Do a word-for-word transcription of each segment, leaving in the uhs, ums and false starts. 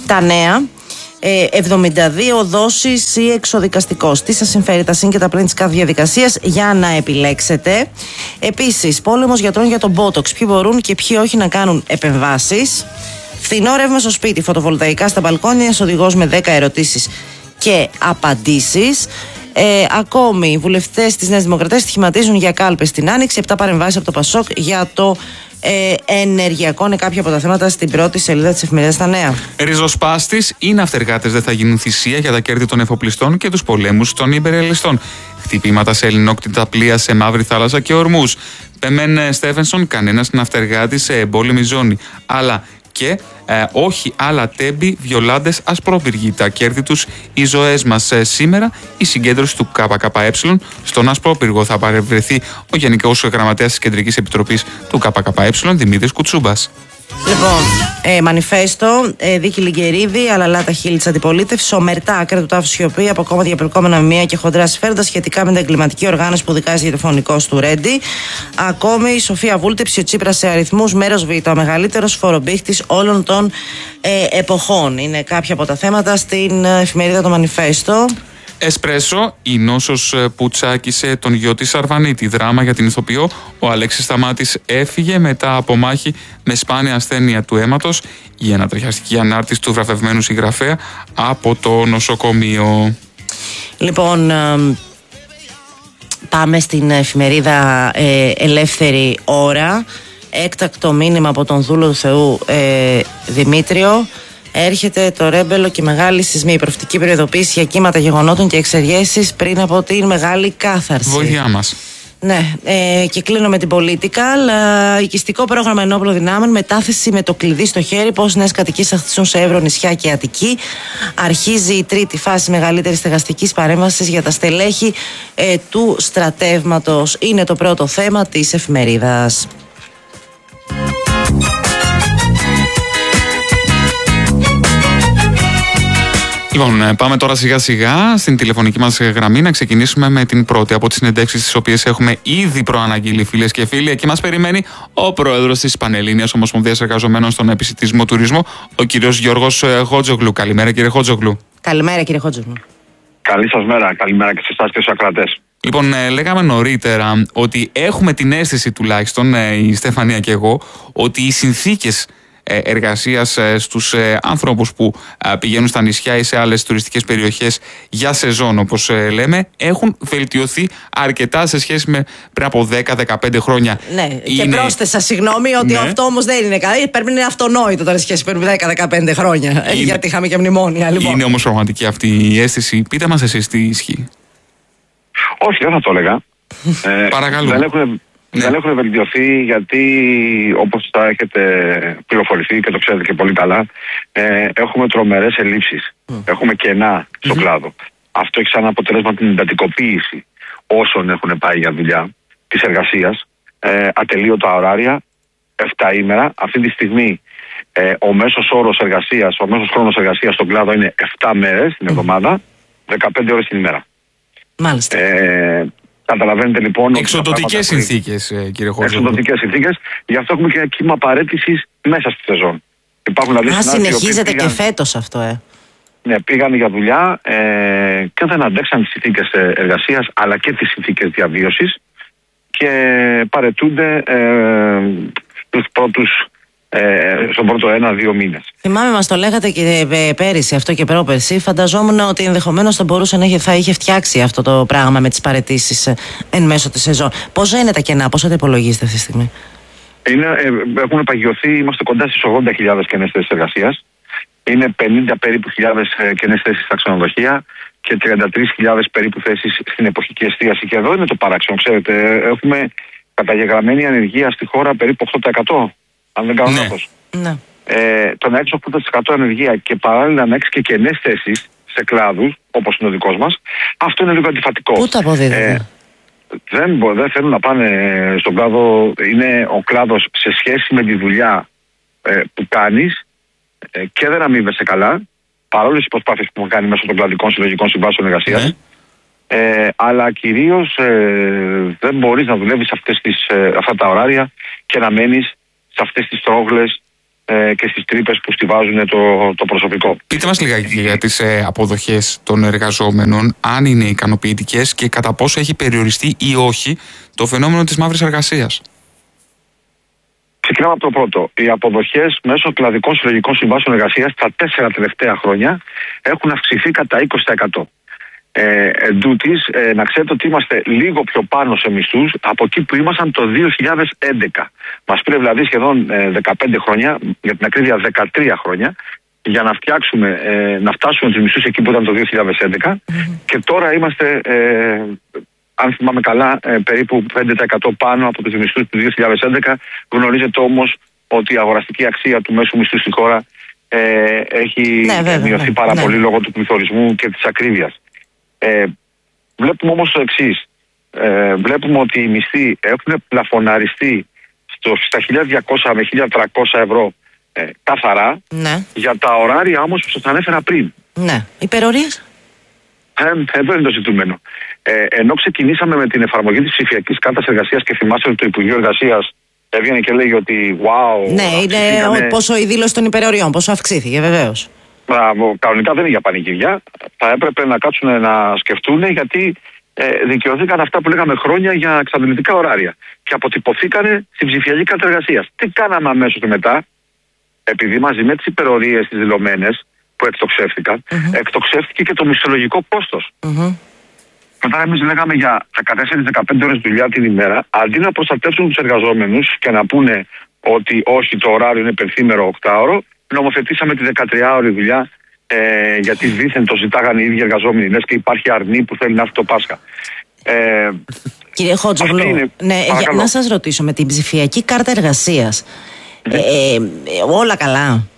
τα νέα. εβδομήντα δύο δόσεις ή εξοδικαστικός. Τι σας συμφέρει, τα συν και τα πλήν της κάθε διαδικασίας για να επιλέξετε. Επίσης, πόλεμος γιατρών για τον Botox. Ποιοι μπορούν και ποιοι όχι να κάνουν επεμβάσεις. Φθηνό ρεύμα στο σπίτι, φωτοβολταϊκά στα μπαλκόνια, ένας οδηγός με δέκα ερωτήσεις και απαντήσεις. Ε, ακόμη, οι βουλευτές της Νέας Δημοκρατίας στοιχηματίζουν για κάλπες στην Άνοιξη. Επτά παρεμβάσεις από το Πασόκ για το ε, ενεργειακό. Είναι κάποια από τα θέματα στην πρώτη σελίδα της εφημερίδας Τα Νέα. Ριζοσπάστης, οι ναυτεργάτες δεν θα γίνουν θυσία για τα κέρδη των εφοπλιστών και τους πολέμους των υπερελιστών. Χτυπήματα σε ελληνόκτητα πλοία σε Μαύρη Θάλασσα και Ορμούς. Πεμέν Στέφενσον, κανένας ναυτεργάτης σε εμπόλεμη ζώνη. Αλλά και ε, όχι άλλα τέμπη, βιολάντες, ασπρόπυργοι. Τα κέρδη τους, οι ζωές μας. Ε, σήμερα η συγκέντρωση του ΚΚΕ στον ασπρόπυργο. Θα παρευρεθεί ο Γενικός Γραμματέας της Κεντρικής Επιτροπής του ΚΚΕ, Δημήτρης Κουτσούμπας. Λοιπόν, ε, μανιφέστο, ε, Δίκη Λιγκερίδη, αλαλά τα χείλη της αντιπολίτευσης, ομερτά άκρα του τάφου σιωπή από κόμματα διαπλεκόμενα με μία και χοντρά συμφέροντα σχετικά με την εγκληματική οργάνωση που δικάζει για το φωνικός του Ρέντι. Ακόμη η Σοφία Βούλτεψη, ο Τσίπρας σε αριθμούς, μέρος Β, ο μεγαλύτερος φορομπήχτης όλων των ε, εποχών. Είναι κάποια από τα θέματα στην εφημερίδα το Μανιφέστο. Εσπρέσο, η νόσος που τσάκισε τον γιο της Αρβανίτη. Δράμα για την ηθοποιό. Ο Αλέξης Σταμάτης έφυγε μετά από μάχη με σπάνια ασθένεια του αίματος. Η ανατριχιαστική ανάρτηση του βραβευμένου συγγραφέα από το νοσοκομείο. Λοιπόν, πάμε στην εφημερίδα ε, Ελεύθερη Ώρα. Έκτακτο μήνυμα από τον δούλο του Θεού ε, Δημήτριο. Έρχεται το ρέμπελο και μεγάλη σεισμή. Η προφητική προειδοποίηση για κύματα γεγονότων και εξεργέσεις πριν από την μεγάλη κάθαρση. Βοήθειά μας. Ναι, ε, και κλείνω με την Πολίτικα. Οικιστικό πρόγραμμα ενόπλων δυνάμεων, μετάθεση με το κλειδί στο χέρι. Πώς νέες κατοικίες θα χτιστούν σε Εύρο, νησιά και Αττική. Αρχίζει η τρίτη φάση μεγαλύτερης στεγαστικής παρέμβασης για τα στελέχη ε, του στρατεύματος. Είναι το πρώτο θέμα της εφημερίδας. Λοιπόν, πάμε τώρα σιγά σιγά στην τηλεφωνική μας γραμμή να ξεκινήσουμε με την πρώτη από τις συνεντεύξεις τις οποίες έχουμε ήδη προαναγγείλει, φίλες και φίλοι. Εκεί μας περιμένει ο πρόεδρος της Πανελλήνιας Ομοσπονδίας Εργαζομένων στον Επισιτισμό Τουρισμό, ο κύριος Γιώργος Χότζογλου. Καλημέρα, κύριε Χότζογλου. Καλημέρα, κύριε Χότζογλου. Καλή σας μέρα, καλημέρα και σε εσάς και στους ακροατές. Λοιπόν, ε, λέγαμε νωρίτερα ότι έχουμε την αίσθηση, τουλάχιστον ε, η Στεφανία και εγώ, ότι οι συνθήκες εργασίας στους άνθρωπους που πηγαίνουν στα νησιά ή σε άλλες τουριστικές περιοχές για σεζόν, όπως λέμε, έχουν βελτιωθεί αρκετά σε σχέση με πριν από δέκα με δεκαπέντε χρόνια. Ναι, είναι... και πρόσθεσα, συγγνώμη, ότι ναι. Αυτό όμως δεν είναι καλό. Πρέπει να είναι αυτονόητο τώρα σε σχέση με δέκα με δεκαπέντε χρόνια. Είναι... Γιατί είχαμε και μνημόνια. Λοιπόν. Είναι όμως πραγματική αυτή η αίσθηση. Πείτε μας εσείς τι ισχύει. Όχι, δεν θα το έλεγα. ε, Παρακαλώ. Δεν έχουν... Ναι. Δεν έχουν βελτιωθεί γιατί, όπως θα έχετε πληροφορηθεί και το ξέρετε και πολύ καλά, ε, έχουμε τρομερές ελλείψεις. Mm. Έχουμε κενά στον mm-hmm. κλάδο. Αυτό έχει σαν αποτέλεσμα την εντατικοποίηση όσων έχουν πάει για δουλειά της εργασίας. Ε, ατελείωτα ωράρια, επτά ημέρα. Αυτή τη στιγμή ε, ο μέσος όρος εργασίας, ο μέσος χρόνος εργασίας στον κλάδο είναι επτά μέρες την εβδομάδα, δεκαπέντε ώρες την ημέρα. Μάλιστα. Ε, Καταλαβαίνετε λοιπόν. Εξοδοτικές συνθήκες, κύριε Χότζογλου. Εξοδοτικές συνθήκες. Γι' αυτό έχουμε και ένα κύμα παρέτησης μέσα στη σεζόν. Υπάρχουν δηλαδή. Α, συνεχίζεται πήγαν, και φέτος αυτό, ε. Ναι, πήγαν για δουλειά ε, και δεν αντέξαν τις συνθήκες εργασίας αλλά και τις συνθήκες διαβίωσης και παρετούνται ε, τους πρώτους. Ε, στον πρώτο ένα-δύο μήνες. Θυμάμαι, μας το λέγατε και πέρυσι αυτό και πρόπερσι. Φανταζόμουν ότι ενδεχομένως θα μπορούσε να είχε, θα είχε φτιάξει αυτό το πράγμα με τις παραιτήσεις εν μέσω της σεζόν. Πόσα είναι τα κενά, πόσα τα υπολογίζετε αυτή τη στιγμή? Είναι, ε, έχουν παγιωθεί, είμαστε κοντά στις ογδόντα χιλιάδες κενές θέσεις εργασίας. Είναι πενήντα περίπου χιλιάδες κενές θέσεις στα ξενοδοχεία και τριάντα τρεις χιλιάδες περίπου θέσεις στην εποχική εστίαση. Και εδώ είναι το παράξενο, ξέρετε. Έχουμε καταγεγραμμένη ανεργία στη χώρα περίπου οκτώ τοις εκατό. Αν δεν κάνω ναι. λάθος. Ναι. Ε, το να έχεις οκτώ τοις εκατό ανεργία και παράλληλα να έχεις και κενές θέσεις σε κλάδους, όπως είναι ο δικός μας, αυτό είναι λίγο αντιφατικό. Πού το αποδίδεται? Ε, δεν, δεν θέλουν να πάνε στον κλάδο. Είναι ο κλάδος σε σχέση με τη δουλειά ε, που κάνεις ε, και δεν αμείβεσαι καλά, παρόλες τις προσπάθειες που έχουν κάνει μέσω των κλαδικών συλλογικών συμβάσεων εργασίας. Ναι. Ε, αλλά κυρίως ε, δεν μπορείς να δουλεύεις αυτές τις, ε, αυτά τα ωράρια και να μένεις σε αυτές τις τρόγλες ε, και στις τρύπες που στιβάζουν το, το προσωπικό. Πείτε μας λιγάκι για τις ε, αποδοχές των εργαζόμενων, αν είναι ικανοποιητικές και κατά πόσο έχει περιοριστεί ή όχι το φαινόμενο της μαύρης εργασίας. Ξεκινάμε από το πρώτο. Οι αποδοχές μέσω κλαδικών συλλογικών συμβάσεων εργασίας τα τέσσερα τελευταία χρόνια έχουν αυξηθεί κατά είκοσι τοις εκατό. Ε, εν τούτης, ε, να ξέρετε ότι είμαστε λίγο πιο πάνω σε μισθούς από εκεί που ήμασταν το δύο χιλιάδες έντεκα. Μας πήρε δηλαδή σχεδόν ε, δεκαπέντε χρόνια, για την ακρίβεια δεκατρία χρόνια, για να φτιάξουμε, ε, να φτάσουμε τους μισθούς εκεί που ήταν το δύο χιλιάδες έντεκα mm-hmm. και τώρα είμαστε, ε, αν θυμάμαι καλά, ε, περίπου πέντε τοις εκατό πάνω από τους μισθούς του δύο χιλιάδες έντεκα. Γνωρίζετε όμως ότι η αγοραστική αξία του μέσου μισθού στη χώρα ε, έχει ναι, βέβαια, μειωθεί ναι, πάρα ναι. πολύ λόγω του πληθωρισμού και της ακρίβειας. Ε, βλέπουμε όμως το εξής. Ε, βλέπουμε ότι οι μισθοί έχουν πλαφωναριστεί στο, στα χίλια διακόσια με χίλια τριακόσια ευρώ ε, καθαρά ναι. για τα ωράρια όμως που σας ανέφερα πριν. Ναι. Υπερορίες. Ε, εδώ είναι το ζητούμενο. Ε, ενώ ξεκινήσαμε με την εφαρμογή της ψηφιακής κάρτας εργασίας και θυμάστε ότι το Υπουργείο Εργασίας έβγαινε και λέγει ότι wow. Ναι, είναι πόσο η δήλωση των υπεροριών, πόσο αυξήθηκε βεβαίως. Κανονικά δεν είναι για πανηγυριά. Θα έπρεπε να κάτσουν να σκεφτούν γιατί ε, δικαιωθήκαν αυτά που λέγαμε χρόνια για εξαντλητικά ωράρια. Και αποτυπωθήκανε στην ψηφιακή κάρτα εργασίας. Τι κάναμε αμέσως μετά, επειδή μαζί με τις υπερορίες τις δηλωμένες που εκτοξεύτηκαν, mm-hmm. εκτοξεύτηκε και το μισθολογικό κόστος. Mm-hmm. Όταν εμείς λέγαμε για δεκατέσσερις με δεκαπέντε ώρες δουλειά την ημέρα, αντί να προστατεύσουν τους εργαζόμενους και να πούνε ότι όχι, το ωράριο είναι πενθήμερο οκτάωρο, νομοθετήσαμε τη δεκατριάωρη δουλειά ε, γιατί δήθεν το ζητάγανε οι ίδιοι εργαζόμενοι. Λες και υπάρχει αρνή που θέλει να έρθει το Πάσχα. Ε, Κύριε Χότζογλου, είναι... ναι, για να σας ρωτήσω, με την ψηφιακή κάρτα εργασίας, mm-hmm. ε, ε, όλα καλά?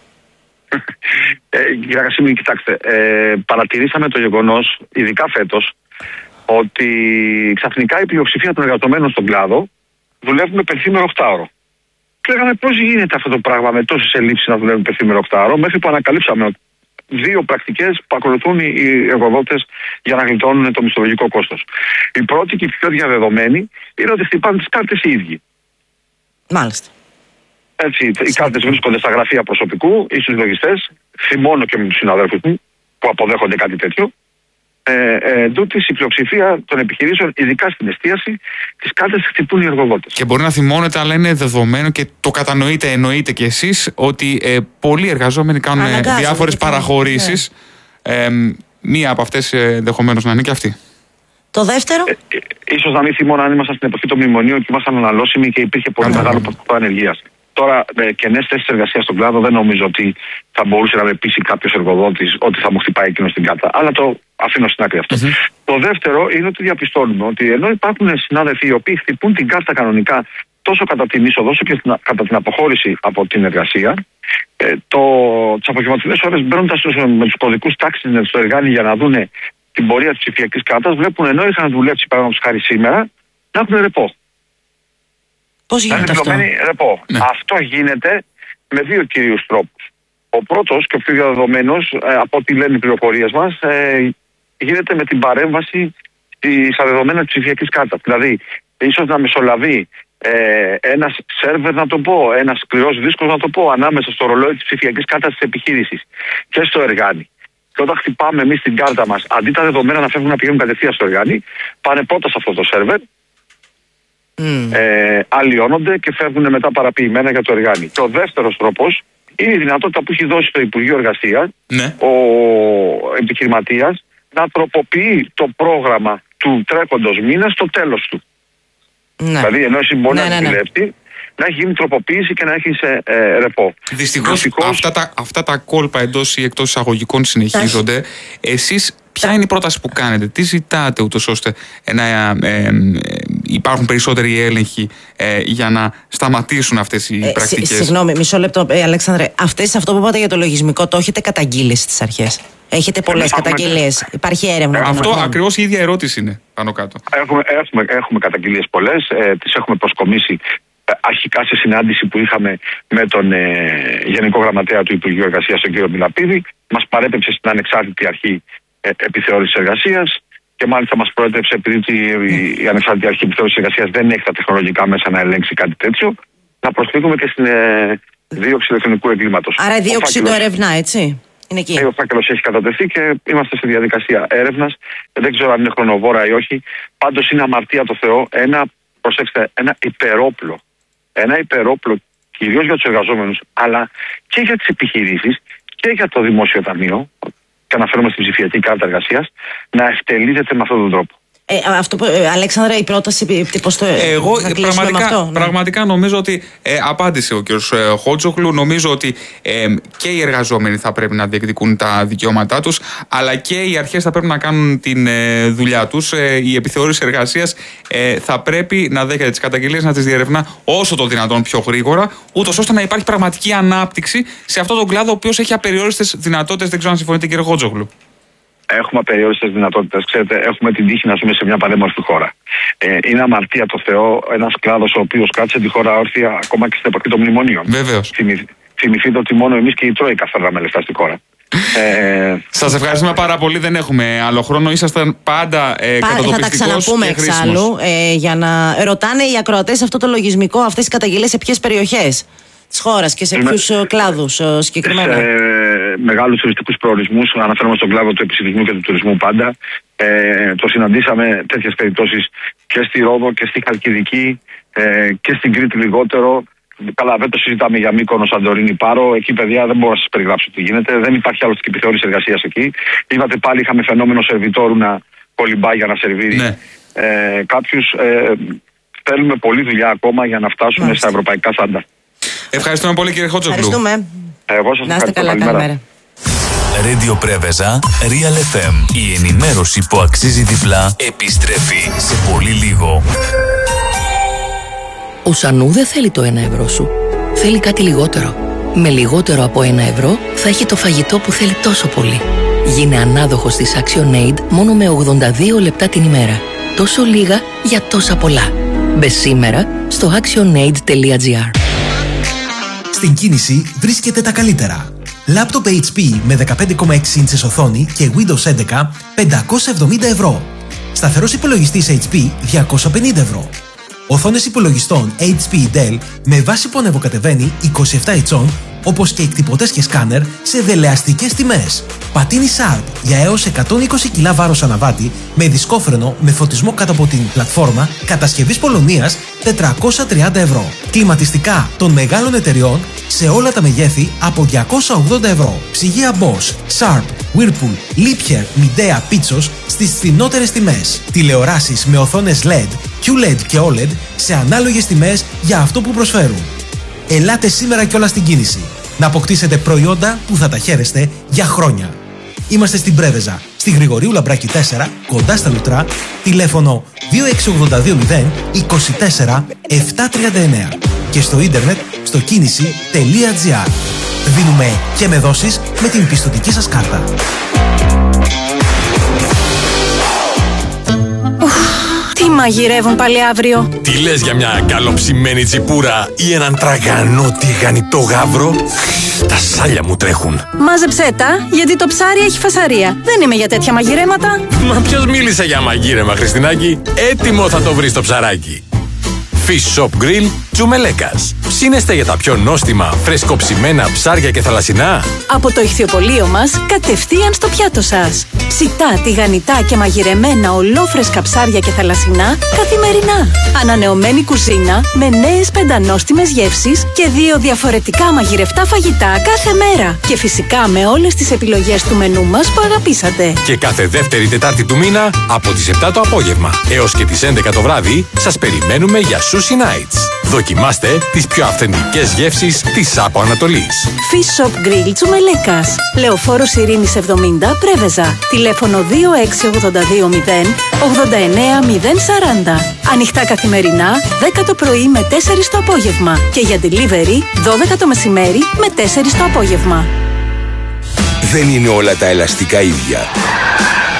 ε, κύριε Κασίμη, κοιτάξτε, ε, παρατηρήσαμε το γεγονός, ειδικά φέτος, ότι ξαφνικά η πλειοψηφία των εργαζομένων στον κλάδο δουλεύουν με πενθήμερο οκτάωρο. Και λέγαμε πώς γίνεται αυτό το πράγμα με τόσες ελλείψεις να δουλεύουν πενθήμερο οκτάωρο, μέχρι που ανακαλύψαμε δύο πρακτικές που ακολουθούν οι εργοδότες για να γλιτώνουν το μισθολογικό κόστος. Η πρώτη και η πιο διαδεδομένη είναι ότι χτυπάνε τις κάρτες οι ίδιοι. Μάλιστα. Έτσι, οι κάρτες βρίσκονται στα γραφεία προσωπικού ή στους λογιστές, θυμώνω και με τους συναδέλφους μου που αποδέχονται κάτι τέτοιο. Ε, ε, τούτης η πλειοψηφία των επιχειρήσεων, ειδικά στην εστίαση, τις κάρτες χτυπούν οι εργοδότες. Και μπορεί να θυμώνετε, αλλά είναι δεδομένο και το κατανοείτε, εννοείτε κι εσείς, ότι ε, πολλοί εργαζόμενοι κάνουν διάφορες παραχωρήσεις. Ναι. Ε, μία από αυτές ενδεχομένως να είναι και αυτή. Το δεύτερο. Ε, ε, ίσως να μην θυμώνω αν ήμασταν στην εποχή των μνημονίων και ήμασταν αναλώσιμοι και υπήρχε πολύ Α, μεγάλο ποσοστό ανεργίας. Τώρα, ε, κενές θέσεις εργασίας στον κλάδο δεν νομίζω ότι θα μπορούσε να με πείσει κάποιος εργοδότης ότι θα μου χτυπάει εκείνο στην κάρτα. Αλλά το αφήνω στην άκρη αυτό. Mm-hmm. Το δεύτερο είναι ότι διαπιστώνουμε ότι ενώ υπάρχουν συνάδελφοι οι οποίοι χτυπούν την κάρτα κανονικά τόσο κατά την είσοδο όσο και κατά την αποχώρηση από την εργασία, ε, τις απογευματινές ώρες μπαίνοντας με τους κωδικούς τάξης στο εργάνι για να δουν την πορεία της ψηφιακής κάρτας, βλέπουν ενώ είχαν δουλέψει παραδείγματος χάρη σήμερα να έχουν ρεπό. Πώς γίνεται αυτό? Ρεπό. Ναι. Αυτό γίνεται με δύο κυρίους τρόπους. Ο πρώτος και ο πιο διαδεδομένος, ε, από ό,τι λένε οι πληροφορίες μας, ε, γίνεται με την παρέμβαση στα δεδομένα της ψηφιακής κάρτας. Δηλαδή, ίσως να μεσολαβεί ε, ένας σερβερ, να το πω, ένας σκληρός δίσκος, να το πω, ανάμεσα στο ρολόι της ψηφιακής κάρτας της επιχείρησης και στο εργάνι. Και όταν χτυπάμε εμείς την κάρτα μας, αντί τα δεδομένα να φεύγουν να πηγαίνουν κατευθείαν στο εργάνι, πάνε πρώτα σε αυτό το σερβερ. Mm. Ε, αλλοιώνονται και φεύγουν μετά παραποιημένα για το εργάνι. Και ο δεύτερος τρόπος είναι η δυνατότητα που έχει δώσει το Υπουργείο Εργασίας, ναι. ο επιχειρηματίας, να τροποποιεί το πρόγραμμα του τρέχοντος μήνα στο τέλος του. Ναι. Δηλαδή, ενώ εσύ μπορεί ναι, να ναι, ναι. δουλέψει, να έχει γίνει τροποποίηση και να έχει σε ε, ρεπό. Δυστυχώς, Δυστυχώς αυτά, τα, αυτά τα κόλπα εντός ή εκτός εισαγωγικών συνεχίζονται. Εσείς ποια είναι η πρόταση που κάνετε, τι ζητάτε ούτως ώστε να ε, ε, ε, υπάρχουν περισσότεροι έλεγχοι ε, για να σταματήσουν αυτές οι ε, πρακτικές? Συγγνώμη, μισό λεπτό, ε, Αλέξανδρε. Αυτές, αυτό που είπατε για το λογισμικό, το έχετε καταγγείλει στις αρχές? Έχετε πολλές καταγγελίες? Υπάρχει έρευνα? Ε, αυτό ακριβώς η ίδια ερώτηση είναι πάνω κάτω. Έχουμε, έχουμε, έχουμε καταγγελίες πολλές, ε, τις έχουμε προσκομίσει αρχικά σε συνάντηση που είχαμε με τον ε, Γενικό Γραμματέα του Υπουργείου Εργασίας, τον κύριο Μιλαπίδη. Μας παρέπεψε στην ανεξάρτητη αρχή ε, επιθεώρησης εργασίας και μάλιστα μας προέτρεψε, επειδή η, η ανεξάρτητη αρχή επιθεώρησης εργασίας δεν έχει τα τεχνολογικά μέσα να ελέγξει κάτι τέτοιο, να προσφύγουμε και στην, ε, δίωξη ηλεκτρονικού εγκλήματος. Άρα η δίωξη φάκελος... το ερευνά, έτσι. Είναι εκεί. Ο φάκελος έχει κατατεθεί και είμαστε στη διαδικασία έρευνας. Δεν ξέρω αν είναι χρονοβόρα ή όχι. Πάντως είναι αμαρτία το Θεό ένα, προσέξτε, ένα υπερόπλο. Ένα υπερόπλο κυρίως για τους εργαζόμενους, αλλά και για τις επιχειρήσεις και για το δημόσιο ταμείο, και αναφέρομαι στην ψηφιακή κάρτα εργασίας, να ευτελίζεται με αυτόν τον τρόπο. Ε, αυτό που, ε, Αλέξανδρα, η πρόταση πώς το Εγώ θα πραγματικά, με αυτό, ναι. πραγματικά νομίζω ότι ε, απάντησε ο κ. Χότζογλου. Νομίζω ότι ε, και οι εργαζόμενοι θα πρέπει να διεκδικούν τα δικαιώματά τους, αλλά και οι αρχές θα πρέπει να κάνουν τη ε, δουλειά τους. Ε, η επιθεώρηση εργασίας ε, θα πρέπει να δέχεται τις καταγγελίες, να τις διερευνά όσο το δυνατόν πιο γρήγορα, ούτως ώστε να υπάρχει πραγματική ανάπτυξη σε αυτόν τον κλάδο, ο οποίος έχει απεριόριστες δυνατότητες. Δεν ξέρω αν συμφωνείτε, κ. Χότζογλου. Έχουμε απεριόριστες δυνατότητες. Ξέρετε, έχουμε την τύχη να ζούμε σε μια πανέμορφη χώρα. Ε, είναι αμαρτία το Θεό ένας κλάδος ο οποίος κράτησε τη χώρα όρθια ακόμα και στην εποχή των μνημονίων. Βεβαίως. Θυμηθείτε ότι μόνο εμείς και η Τρόικα φέραμε λεφτά στη χώρα. Ε, Σας ευχαριστούμε πάρα πολύ. Δεν έχουμε άλλο χρόνο. Ήσασταν πάντα ε, κατατοπιστικός. Θα τα ξαναπούμε εξάλλου. Ε, για να ρωτάνε οι ακροατές αυτό το λογισμικό, αυτές οι καταγγελίες σε ποιες περιοχές της χώρας και σε ποιους με... κλάδους συγκεκριμένα. Σε μεγάλους τουριστικούς προορισμούς, αναφέρομαι στον κλάδο του επισητισμού και του τουρισμού πάντα. Ε, το συναντήσαμε τέτοιες περιπτώσεις και στη Ρόδο και στη Χαλκιδική ε, και στην Κρήτη λιγότερο. Καλά, δεν το συζητάμε για Μύκονο, Σαντορίνη, Πάρο. Εκεί, παιδιά, δεν μπορώ να σας περιγράψω τι γίνεται. Δεν υπάρχει άλλωστε και επιθεώρηση εργασίας εκεί. Είδατε πάλι, είχαμε φαινόμενο σερβιτόρου να κολυμπάει για να σερβίρει ναι. ε, κάποιους. Ε, θέλουμε πολλή δουλειά ακόμα για να φτάσουμε Μάλιστα. στα ευρωπαϊκά στάνταρ. Ευχαριστούμε πολύ, κύριε Χότζογλου. Ευχαριστούμε. Εγώ σας να είστε καλά, καλημέρα. Radio Πρέβεζα, Real εφ εμ. Η ενημέρωση που αξίζει διπλά επιστρέφει σε πολύ λίγο. Ο Σανού δεν θέλει το ένα ευρώ σου. Θέλει κάτι λιγότερο. Με λιγότερο από ένα ευρώ θα έχει το φαγητό που θέλει τόσο πολύ. Γίνε ανάδοχος της ActionAid μόνο με ογδόντα δύο λεπτά την ημέρα. Τόσο λίγα για τόσα πολλά. Μπε σήμερα στο actionaid τελεία gr. Στην κίνηση βρίσκεται τα καλύτερα. Λάπτοπ έιτς πι με δεκαπέντε κόμμα έξι ίντσες οθόνη και Windows έντεκα πεντακόσια εβδομήντα ευρώ. Σταθερός υπολογιστής έιτς πι διακόσια πενήντα ευρώ. Οθόνες υπολογιστών έιτς πι Dell με βάση που ανεβοκατεβαίνει είκοσι επτά ιντσών, όπως και εκτυπωτές και σκάνερ σε δελεαστικές τιμές. Πατίνι Sharp για έως εκατόν είκοσι κιλά βάρος αναβάτη με δισκόφρενο με φωτισμό κάτω από την πλατφόρμα κατασκευής Πολωνίας τετρακόσια τριάντα ευρώ. Κλιματιστικά των μεγάλων εταιριών σε όλα τα μεγέθη από διακόσια ογδόντα ευρώ. Ψυγεία Bosch, Sharp, Whirlpool, Liebherr, Midea, Pitsos στις φθηνότερες τιμές. Τηλεοράσεις με οθόνες ελ ι ντι, κιου ελ ι ντι και ο ελ ι ντι σε ανάλογες τιμές για αυτό που προσφέρουν. Ελάτε σήμερα κιόλας στην κίνηση να αποκτήσετε προϊόντα που θα τα χαίρεστε για χρόνια. Είμαστε στην Πρέβεζα, στη Γρηγορίου Λαμπράκη τέσσερα, κοντά στα Λουτρά, τηλέφωνο δύο έξι ογδόντα δύο μηδέν είκοσι τέσσερα επτακόσια τριάντα εννέα και στο ίντερνετ στο κίνηση τελεία gr. Δίνουμε και με δόσεις με την πιστωτική σας κάρτα. Τι μαγειρεύουν πάλι αύριο? Τι λες για μια καλοψημένη τσιπούρα ή έναν τραγανό τηγανιτό γάβρο? Τα σάλια μου τρέχουν. Μάζεψέ τα, γιατί το ψάρι έχει φασαρία. Δεν είμαι για τέτοια μαγειρέματα. Μα ποιος μίλησε για μαγείρεμα, Χριστινάκη? Έτοιμο θα το βρεις το ψαράκι. Fish Shop Grill Τσουμελέκας. Ψήνεστε για τα πιο νόστιμα, φρεσκοψημένα ψάρια και θαλασσινά? Από το ηχθιοπωλείο μας, κατευθείαν στο πιάτο σας. Ψητά, τηγανιτά και μαγειρεμένα ολόφρεσκα ψάρια και θαλασσινά καθημερινά. Ανανεωμένη κουζίνα με νέες πεντανόστιμες γεύσεις και δύο διαφορετικά μαγειρευτά φαγητά κάθε μέρα. Και φυσικά με όλες τις επιλογές του μενού μας που αγαπήσατε. Και κάθε δεύτερη Τετάρτη του μήνα από τις επτά το απόγευμα έως και τις έντεκα το βράδυ σας περιμένουμε για Sushi Nights. Δοκιμάστε τις πιο αυθεντικές γεύσεις της Άπο Ανατολής. Fish Shop Grill Τσουμελέκας. Λεωφόρος Ειρήνης εβδομήντα, Πρέβεζα. Τηλέφωνο δύο έξι ογδόντα δύο μηδέν ογδόντα εννέα μηδέν σαράντα. Ανοιχτά καθημερινά, δέκα το πρωί με τέσσερις το απόγευμα. Και για delivery, δώδεκα το μεσημέρι με τέσσερις το απόγευμα. Δεν είναι όλα τα ελαστικά ίδια.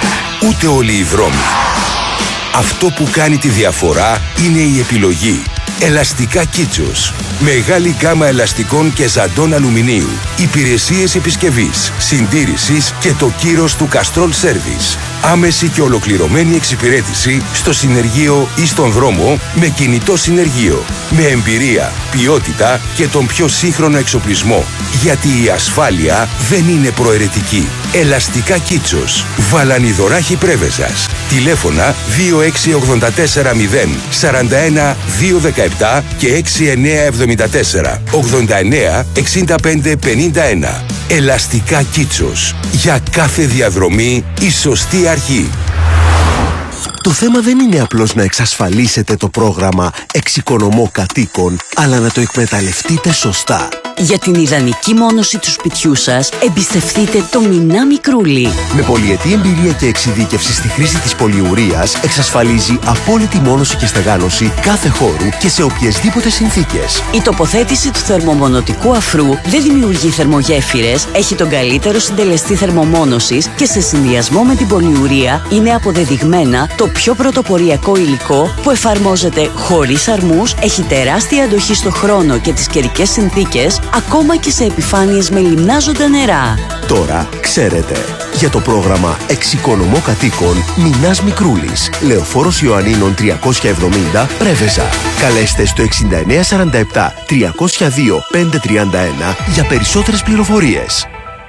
Ούτε όλοι οι δρόμοι. Αυτό που κάνει τη διαφορά είναι η επιλογή. Ελαστικά Κίτσος. Μεγάλη γκάμα ελαστικών και ζαντών αλουμινίου. Υπηρεσίες επισκευής, συντήρησης και το κύρος του Castrol Service. Άμεση και ολοκληρωμένη εξυπηρέτηση στο συνεργείο ή στον δρόμο με κινητό συνεργείο. Με εμπειρία, ποιότητα και τον πιο σύγχρονο εξοπλισμό. Γιατί η ασφάλεια δεν είναι προαιρετική. Ελαστικά Κίτσος. Βαλανιδωράχη Πρέβεζας. Τηλέφωνα δύο έξι οκτώ τέσσερα μηδέν σαράντα ένα δύο δεκαεπτά και έξι εννιά εβδομήντα τέσσερα ογδόντα εννιά εξήντα πέντε πενήντα ένα. Ελαστικά Κίτσος. Για κάθε διαδρομή η σωστή αρχή. Το θέμα δεν είναι απλώς να εξασφαλίσετε το πρόγραμμα Εξοικονομώ Κατοίκων, αλλά να το εκμεταλλευτείτε σωστά. Για την ιδανική μόνωση του σπιτιού σας, εμπιστευτείτε το Μινά Μικρούλι. Με πολυετή εμπειρία και εξειδίκευση στη χρήση της πολυουρίας, εξασφαλίζει απόλυτη μόνωση και στεγάνωση κάθε χώρου και σε οποιασδήποτε συνθήκες. Η τοποθέτηση του θερμομονωτικού αφρού δεν δημιουργεί θερμογέφυρες, έχει τον καλύτερο συντελεστή θερμομόνωσης και σε συνδυασμό με την πολυουρία είναι αποδεδειγμένα το πιο πρωτοποριακό υλικό που εφαρμόζεται χωρίς αρμούς, έχει τεράστια αντοχή στο χρόνο και τις καιρικές συνθήκες, ακόμα και σε επιφάνειες με λιμνάζοντα νερά. Τώρα ξέρετε. Για το πρόγραμμα Εξοικονομώ Κατοίκων, Μινάς Μικρούλης, Λεωφόρος Ιωαννίνων τριακόσια εβδομήντα, Πρέβεζα. Καλέστε στο εξήντα εννιά σαράντα επτά τριακόσια δύο πεντακόσια τριάντα ένα για περισσότερες πληροφορίες.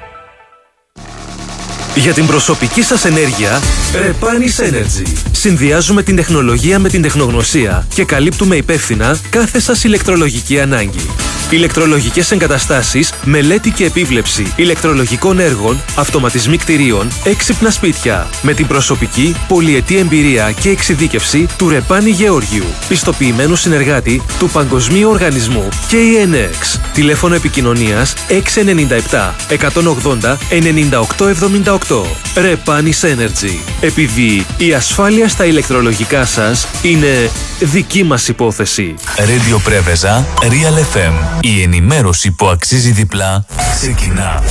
Για την προσωπική σας ενέργεια, Repanis Energy. Συνδυάζουμε την τεχνολογία με την τεχνογνωσία και καλύπτουμε υπεύθυνα κάθε σας ηλεκτρολογική ανάγκη. Ηλεκτρολογικές εγκαταστάσεις, μελέτη και επίβλεψη ηλεκτρολογικών έργων, αυτοματισμοί κτηρίων, έξυπνα σπίτια. Με την προσωπική, πολυετή εμπειρία και εξειδίκευση του Ρεπάνη Γεώργιου, πιστοποιημένου συνεργάτη του Παγκοσμίου Οργανισμού κέι εν εξ. Τηλέφωνο επικοινωνίας έξι εννιά επτά εκατόν ογδόντα ενενήντα οκτώ εβδομήντα οκτώ. Repanis Energy. Επειδή η ασφάλεια στα ηλεκτρολογικά σας είναι δική μας υπόθεση. Radio Πρέβεζα, Real εφ εμ. Η ενημέρωση που αξίζει διπλά ξεκινά.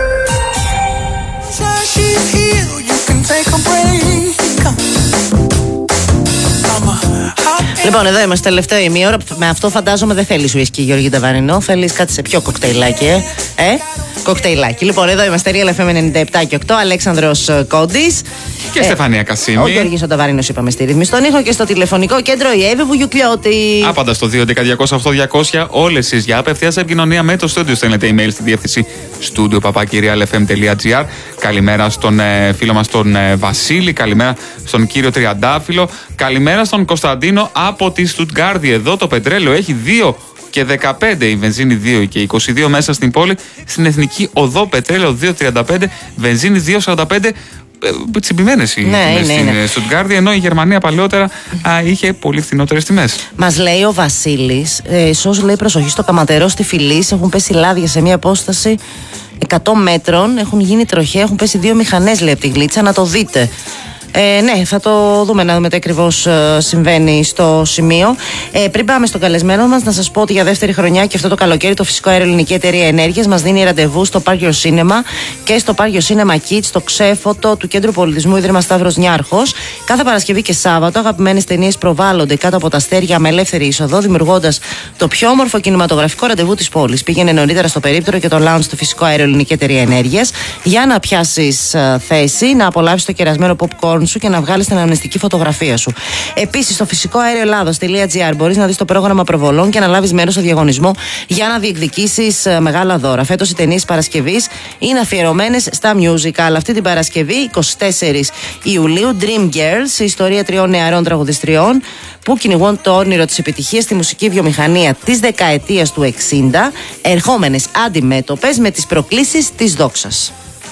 Λοιπόν, εδώ είμαστε, τελευταίο ημίωρο. Με αυτό φαντάζομαι δεν θέλεις ουίσκι, Γιώργη Νταβαρινό. Θέλεις κάτι σε πιο κοκτέιλάκι, ε. ε? Κοκτέιλάκι. Λοιπόν, εδώ είμαστε, Real εφ εμ ενενήντα επτά και οκτώ. Αλέξανδρος Κόντης. Και ε, Στεφανία Κασίμη. Ο Γιώργης ο Νταβαρινός, είπαμε, στη ρύθμιση στον ήχο και στο τηλεφωνικό κέντρο η Εύη Βουγιουκλιώτη. Άπαντα στο δύο έντεκα διακόσια οκτώ διακόσια. Όλες εσείς για απευθείας επικοινωνία με το στούντιο. Στέλνετε email στη διεύθυνση studio παπάκι real f m τελεία g r. Καλημέρα στον ε, φίλο μας τον ε, Βασίλη. Καλημέρα στον κύριο Τριαντάφυλλο. Καλημέρα στον Κωνσταντίνο από τη Στουτγκάρδη. Εδώ το πετρέλαιο έχει δύο και δεκαπέντε, η βενζίνη δύο και είκοσι δύο μέσα στην πόλη. Στην Εθνική Οδό πετρέλαιο δύο τριάντα πέντε, βενζίνη δύο σαράντα πέντε. Τσιμπημένες οι ναι, τιμές στην ναι. Στουτγκάρδη, ενώ η Γερμανία παλαιότερα α, είχε πολύ φθηνότερες τιμές. Μας λέει ο Βασίλης, ε, σως λέει προσοχή στο Καματερό στη Φυλής, έχουν πέσει λάδια σε μια απόσταση εκατό μέτρων, έχουν γίνει τροχαία, έχουν πέσει δύο μηχανές, λέει από τη Γλίτσα, να το δείτε. Ε, ναι, θα το δούμε να δούμε τι ακριβώς ε, συμβαίνει στο σημείο. Ε, πριν πάμε στον καλεσμένο μας, να σας πω ότι για δεύτερη χρονιά και αυτό το καλοκαίρι το Φυσικό Αέριο Ελληνική Εταιρεία Ενέργειας μας δίνει ραντεβού στο Park Your Cinema και στο Park Your Cinema Kids, το ξέφωτο του Κέντρου Πολιτισμού Ίδρυμα Σταύρος Νιάρχος. Κάθε Παρασκευή και Σάββατο αγαπημένες ταινίες προβάλλονται κάτω από τα αστέρια με ελεύθερη είσοδο, δημιουργώντας το πιο όμορφο κινηματογραφικό ραντεβού της πόλης. Πήγαινε νωρίτερα στο περίπτερο και το lounge του Φυσικό Αέριο Ελληνική Εταιρεία Ενέργειας για να πιάσεις uh, θέση, να απολαύσεις το κερασμένο popcorn σου και να βγάλεις την αναμνηστική φωτογραφία σου. Επίσης, στο φυσικό αέριο ελλάδος τελεία τζι άρ μπορείς να δεις το πρόγραμμα προβολών και να λάβεις μέρος στο διαγωνισμό για να διεκδικήσεις μεγάλα δώρα. Φέτος οι ταινίες Παρασκευής είναι αφιερωμένες στα musical. Αυτή την Παρασκευή, εικοστή τέταρτη Ιουλίου, Dream Girls, η ιστορία τριών νεαρών τραγουδιστριών που κυνηγούν το όνειρο της επιτυχίας στη μουσική βιομηχανία της δεκαετίας του εξήντα, ερχόμενες αντιμέτωπες με τις προκλήσεις της δόξας.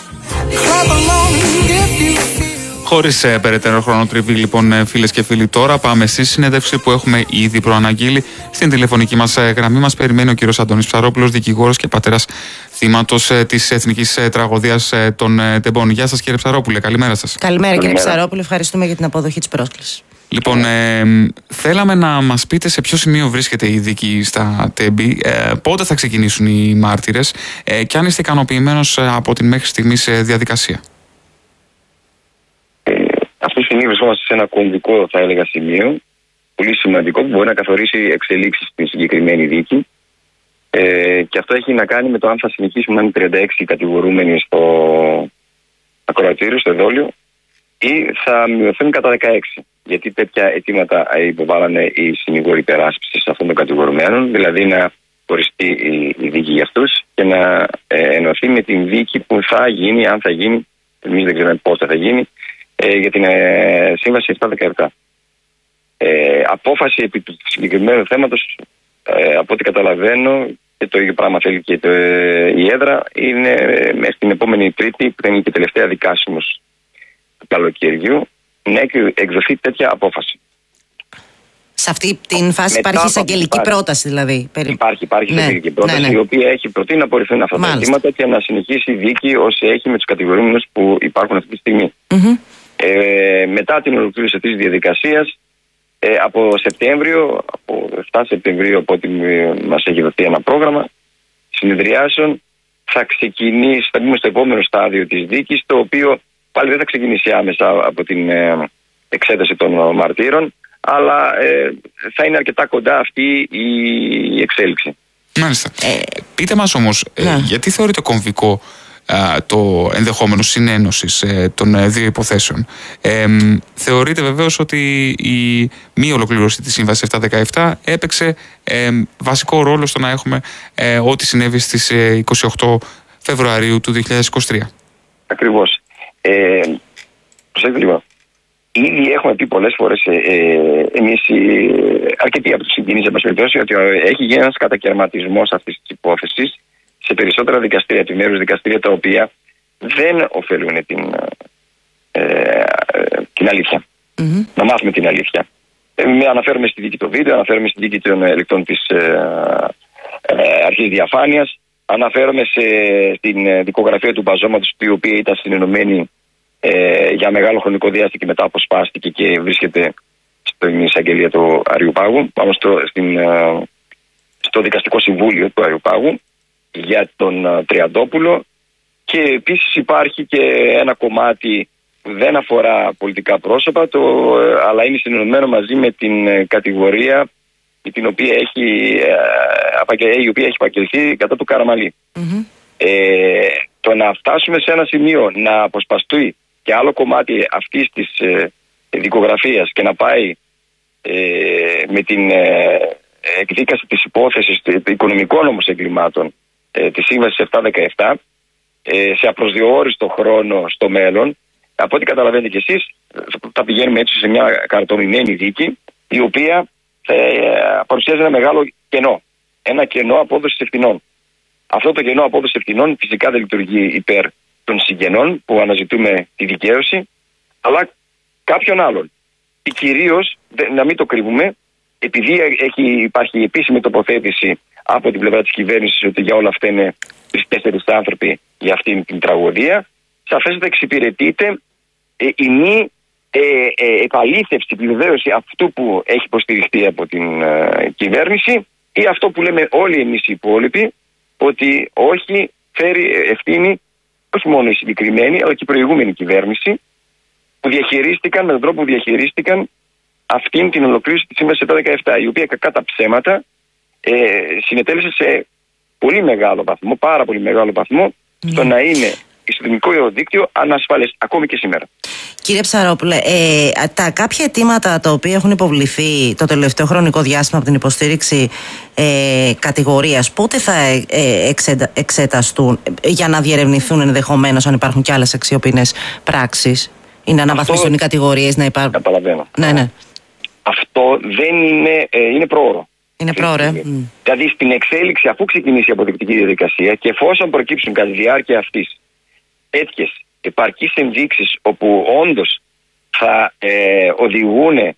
Χωρίς ε, περαιτέρω χρονοτριβή, λοιπόν, ε, φίλες και φίλοι, τώρα πάμε στη συνέντευξη που έχουμε ήδη προαναγγείλει. Στην τηλεφωνική μας ε, γραμμή μας περιμένει ο κύριος Αντώνης Ψαρόπουλος, δικηγόρος και πατέρας θύματος ε, της εθνικής ε, τραγωδίας ε, των ε, τεμπών. Γεια σας, κύριε Ψαρόπουλε, καλημέρα σας. Καλημέρα, κύριε Ψαρόπουλε, ευχαριστούμε για την αποδοχή της πρόσκλησης. Λοιπόν, ε, θέλαμε να μας πείτε σε ποιο σημείο βρίσκεται η δίκη στα τέμπη, ε, πότε θα ξεκινήσουν οι μάρτυρες ε, και αν είστε ικανοποιημένος ε, από την μέχρι στιγμής ε, διαδικασία. Αυτή τη στιγμή βρισκόμαστε σε ένα κομβικό, θα έλεγα, σημείο. πολύ σημαντικό που μπορεί να καθορίσει εξελίξεις στην συγκεκριμένη δίκη. Ε, και αυτό έχει να κάνει με το αν θα συνεχίσουμε να είναι τριάντα έξι κατηγορούμενοι στο ακροατήριο, στο εδόλιο, ή θα μειωθούν κατά δεκαέξι. Γιατί τέτοια αιτήματα υποβάλλανε οι συνηγόροι υπεράσπισης αυτών των κατηγορουμένων, δηλαδή να οριστεί η, η δίκη για αυτούς και να ε, ενωθεί με την δίκη που θα γίνει, αν θα γίνει, εμείς δεν ξέρουμε πώς θα γίνει, ε, για την ε, Σύμβαση επτακόσια δεκαεπτά. Ε, απόφαση επί του συγκεκριμένου θέματος, ε, από ό,τι καταλαβαίνω, και το ίδιο πράγμα θέλει και το, ε, η έδρα, είναι ε, μέχρι την επόμενη Τρίτη, που θα είναι και τελευταία δικάσιμος του καλοκαιριού, να εκδοθεί τέτοια απόφαση. Σε αυτή την φάση μετά υπάρχει εισαγγελική πρόταση, δηλαδή. Υπάρχει, υπάρχει ναι, εισαγγελική πρόταση, ναι, ναι. η οποία έχει προτείνει να απορριφθούν αυτά τα αιτήματα και να συνεχίσει η δίκη όσο έχει με τους κατηγορούμενους που υπάρχουν αυτή τη στιγμή. Mm-hmm. Ε, μετά την ολοκλήρωση της διαδικασίας, ε, από Σεπτέμβριο, από επτά Σεπτεμβρίου, από ό,τι μας έχει δοθεί ένα πρόγραμμα συνεδριάσεων, θα ξεκινήσει, θα μπούμε στο επόμενο στάδιο της δίκης, το οποίο πάλι δεν θα ξεκινήσει άμεσα από την ε, εξέταση των μαρτύρων, αλλά ε, θα είναι αρκετά κοντά αυτή η, η εξέλιξη. Μάλιστα. Ε, πείτε μας όμως, ναι. ε, γιατί θεωρείτε κομβικό ε, το ενδεχόμενο συνένωσης ε, των ε, δύο υποθέσεων. Ε, θεωρείτε βεβαίως ότι η μη ολοκλήρωση της Σύμβασης επτακόσια δεκαεπτά έπαιξε ε, βασικό ρόλο στο να έχουμε ε, ό,τι συνέβη στις ε, είκοσι οκτώ Φεβρουαρίου του δύο χιλιάδες είκοσι τρία. Ακριβώς. Ε, προσέξτε λίγο. Ήδη έχουμε πει πολλές φορές ε, ε, εμείς ε, αρκετοί από τους συγκινήσεις μας περιπτώσει ότι έχει γίνει ένας κατακαιρματισμός αυτής της υπόθεσης σε περισσότερα δικαστήρια, επιμέρους δικαστήρια, τα οποία δεν ωφελούν την, ε, ε, την αλήθεια. Mm-hmm. Να μάθουμε την αλήθεια. Ε, αναφέρουμε στη δίκη το βίντεο, αναφέρουμε στη δίκη των ελεκτών της ε, ε, αρχής διαφάνειας, αναφέρομαι σε, στην δικογραφία του μπαζώματος, η οποία ήταν συνενωμένη Ε, για μεγάλο χρονικό διάστημα και μετά αποσπάστηκε και βρίσκεται στην εισαγγελία του Αριουπάγου, πάνω στο, στην, στο δικαστικό συμβούλιο του Αριουπάγου για τον Τριαντόπουλο, και επίσης υπάρχει και ένα κομμάτι που δεν αφορά πολιτικά πρόσωπα, το, αλλά είναι συνενωμένο μαζί με την κατηγορία την οποία έχει, η οποία έχει επαγγελθεί κατά του Καραμαλή. Mm-hmm. Ε, το να φτάσουμε σε ένα σημείο να αποσπαστεί και άλλο κομμάτι αυτής της ε, δικογραφίας και να πάει ε, με την ε, εκδίκαση της υπόθεσης των οικονομικών όμως εγκλημάτων ε, της Σύμβασης επτακόσια δεκαεπτά ε, σε απροσδιόριστο χρόνο στο μέλλον, από ό,τι καταλαβαίνετε κι εσείς, θα πηγαίνουμε έτσι σε μια καρτονημένη δίκη, η οποία θα ε, παρουσιάζει ένα μεγάλο κενό, ένα κενό απόδοσης ευθυνών. Αυτό το κενό απόδοσης ευθυνών φυσικά δεν λειτουργεί υπέρ των συγγενών που αναζητούμε τη δικαίωση, αλλά κάποιον άλλον. Και κυρίως, να μην το κρύβουμε, επειδή έχει, υπάρχει επίσημη τοποθέτηση από την πλευρά της κυβέρνησης ότι για όλα αυτά είναι τρεις-τέσσερις άνθρωποι για αυτήν την τραγωδία, σαφέστατα εξυπηρετείται ε, η μη ε, ε, επαλήθευση, επιβεβαίωση αυτού που έχει υποστηριχτεί από την ε, κυβέρνηση, ή αυτό που λέμε όλοι εμείς οι υπόλοιποι, ότι όχι, φέρει ευθύνη όχι μόνο η συγκεκριμένη, αλλά και η προηγούμενη κυβέρνηση, που διαχειρίστηκαν με τον τρόπο που διαχειρίστηκαν αυτήν την ολοκλήρωση της Σύμβασης επτακόσια δεκαεπτά, η οποία κακά τα ψέματα ε, συνετέλεσε σε πολύ μεγάλο βαθμό, πάρα πολύ μεγάλο βαθμό, mm. στο να είναι στο εθνικό δίκτυο ανασφαλές ακόμη και σήμερα. Κύριε Ψαρόπουλε, ε, τα κάποια αιτήματα τα οποία έχουν υποβληθεί το τελευταίο χρονικό διάστημα από την υποστήριξη ε, κατηγορίας, πότε θα ε, εξετα, εξεταστούν για να διερευνηθούν ενδεχομένως αν υπάρχουν και άλλες αξιοπινές πράξεις ή να αναβαθμιστούν οι κατηγορίες, να υπάρχουν? Καταλαβαίνω. Ναι, ναι. Αυτό δεν είναι, ε, είναι πρόωρο. Είναι πρόωρο, ε. Δηλαδή στην εξέλιξη, αφού ξεκινήσει η αποδεικτική διαδικασία και εφόσον προκύψουν κατά τη διάρκεια αυτής τέτοιες επαρκείς ενδείξεις όπου όντως θα ε, οδηγούν ε,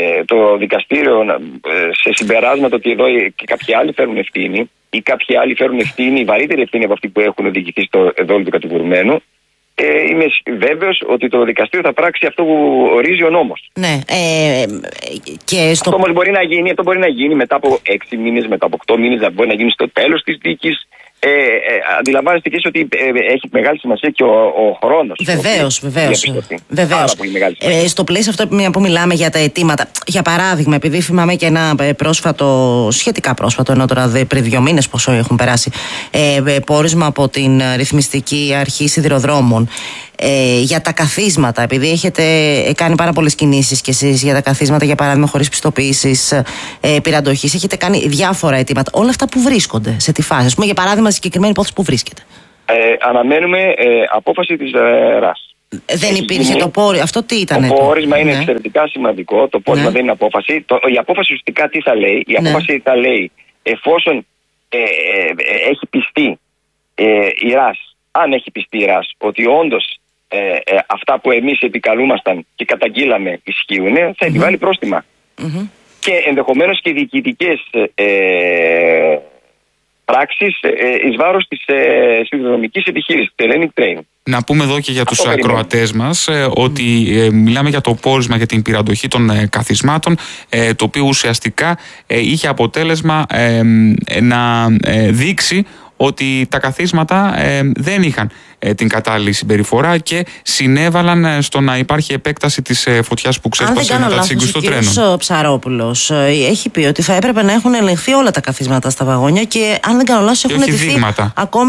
το δικαστήριο ε, σε συμπεράσματα ότι εδώ και κάποιοι άλλοι φέρουν ευθύνη ή κάποιοι άλλοι φέρουν ευθύνη, η βαρύτερη ευθύνη από αυτή που έχουν οδηγηθεί στο εδόλιο του κατηγορουμένου, ε, είμαι βέβαιος ότι το δικαστήριο θα πράξει αυτό που ορίζει ο νόμος. Ναι. Ε, και στο... Αυτό όμως μπορεί να γίνει, αυτό μπορεί να γίνει μετά από έξι μήνες, μετά από οκτώ μήνες, μπορεί να γίνει στο τέλος της δίκης, Ε, ε, αντιλαμβάνεστε και εσείς ότι ε, έχει μεγάλη σημασία και ο, ο χρόνος. Βεβαίως, βεβαίως. βεβαίως. Ε, στο πλαίσιο αυτό που μιλάμε για τα αιτήματα, για παράδειγμα, επειδή θυμάμαι και ένα πρόσφατο, σχετικά πρόσφατο, ενώ τώρα δε, πριν δύο μήνες πόσο έχουν περάσει, ε, πόρισμα από την Ρυθμιστική Αρχή Σιδηροδρόμων. Ε, για τα καθίσματα, επειδή έχετε κάνει πάρα πολλές κινήσεις και εσείς για τα καθίσματα, για παράδειγμα, χωρίς πιστοποίησης ε, πυραντοχής, έχετε κάνει διάφορα αιτήματα. Όλα αυτά που βρίσκονται, σε τι φάση, ας πούμε, για παράδειγμα, συγκεκριμένη υπόθεση που βρίσκεται. Ε, αναμένουμε ε, απόφαση της ε, ΡΑΣ. Δεν υπήρχε το πόρισμα. Αυτό τι ήταν? Το πόρισμα είναι ναι. εξαιρετικά σημαντικό. Το πόρισμα ναι. δεν είναι απόφαση. Το, η απόφαση ουσιαστικά τι θα λέει? Η απόφαση ναι. θα λέει, εφόσον ε, ε, ε, έχει πιστεί ε, η ΡΑΣ, αν έχει πιστεί η ΡΑΣ ότι όντως Ε, ε, αυτά που εμείς επικαλούμασταν και καταγγείλαμε ισχύουν, θα mm-hmm. επιβάλλει πρόστιμα. Mm-hmm. Και ενδεχομένως και διοικητικές ε, ε, πράξεις ε, εις βάρος της ε, σιδηροδρομικής επιχείρησης, της Hellenic Train. Να πούμε εδώ και για τους ακροατές μας ε, ότι ε, μιλάμε για το πόρισμα για την πυραντοχή των ε, καθισμάτων, ε, το οποίο ουσιαστικά ε, είχε αποτέλεσμα ε, ε, να ε, δείξει ότι τα καθίσματα ε, δεν είχαν ε, την κατάλληλη συμπεριφορά και συνέβαλαν ε, στο να υπάρχει επέκταση της ε, φωτιάς που ξέσπασε μετά τη σύγκρουση των τρένων. Ο Ψαρόπουλος ε, έχει πει ότι θα έπρεπε να έχουν ελεγχθεί όλα τα καθίσματα στα βαγόνια και αν δεν κάνω λάθος έχουν δείγματα. ακόμη